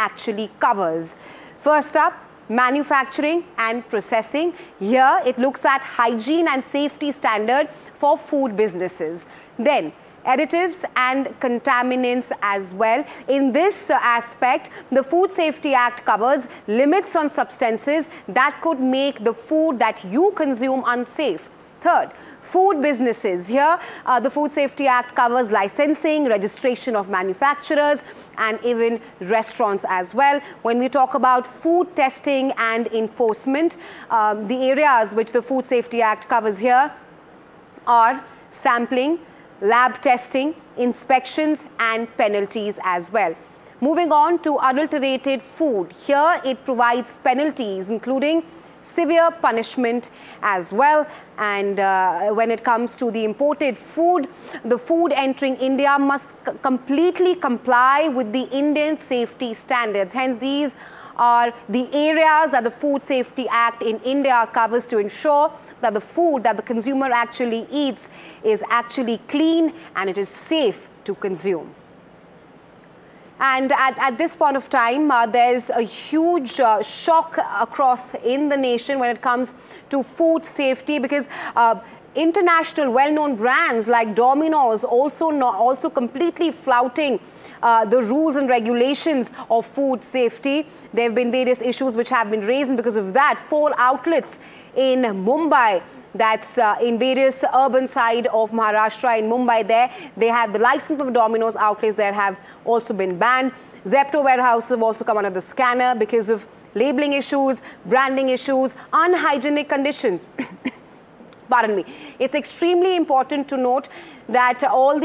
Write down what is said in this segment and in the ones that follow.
actually covers. First up, manufacturing and processing. Here it looks at hygiene and safety standard for food businesses. Then additives and contaminants as well. In this aspect, the Food Safety Act covers limits on substances that could make the food that you consume unsafe. Third, food businesses. Here, the Food Safety Act covers licensing, registration of manufacturers, and even restaurants as well. When we talk about food testing and enforcement, the areas which the Food Safety Act covers here are sampling, lab testing, inspections, and penalties as well. Moving on to adulterated food. Here it provides penalties, including severe punishment as well. And when it comes to the imported food, the food entering India must completely comply with the Indian safety standards. Hence, these are the areas that the Food Safety Act in India covers to ensure that the food that the consumer actually eats is actually clean and it is safe to consume. And at this point of time, there's a huge shock across in the nation when it comes to food safety, because international well-known brands like Domino's also completely flouting the rules and regulations of food safety. There have been various issues which have been raised, and because of that, 4 outlets in Mumbai, that's in various urban side of Maharashtra in Mumbai, they have the license of Domino's outlets that have also been banned. Zepto warehouses have also come under the scanner because of labeling issues, branding issues, unhygienic conditions. Pardon me. It's extremely important to note that all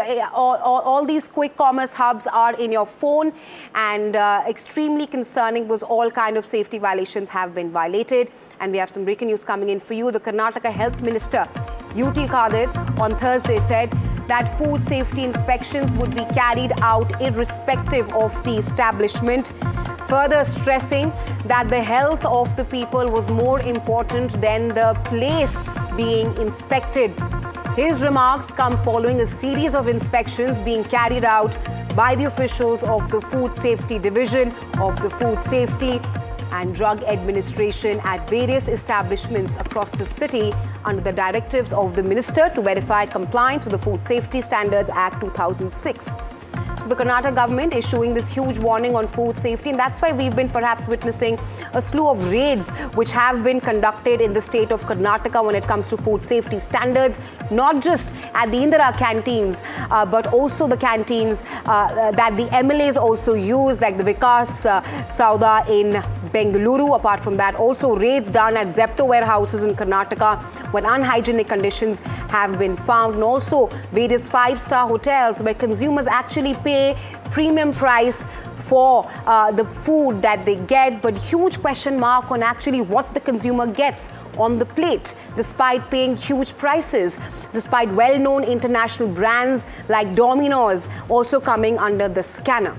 these quick commerce hubs are in your phone, and extremely concerning because all kind of safety violations have been violated. And we have some breaking news coming in for you. The Karnataka Health Minister UT Khadir on Thursday said that food safety inspections would be carried out irrespective of the establishment, further stressing that the health of the people was more important than the place being inspected. His remarks come following a series of inspections being carried out by the officials of the Food Safety Division of the Food Safety and Drug Administration at various establishments across the city under the directives of the minister to verify compliance with the Food Safety Standards Act 2006. So the Karnataka government is issuing this huge warning on food safety, and that's why we've been perhaps witnessing a slew of raids which have been conducted in the state of Karnataka when it comes to food safety standards, not just at the Indira canteens, but also the canteens that the MLAs also use, like the Vikas Sauda in Bengaluru. Apart from that, also raids done at Zepto warehouses in Karnataka when unhygienic conditions have been found, and also various 5-star hotels where consumers actually pay premium price for the food that they get, but huge question mark on actually what the consumer gets on the plate, despite paying huge prices, despite well-known international brands like Domino's also coming under the scanner.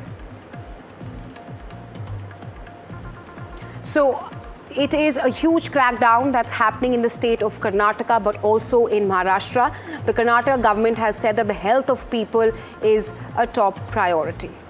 So it is a huge crackdown that's happening in the state of Karnataka, but also in Maharashtra. The Karnataka government has said that the health of people is a top priority.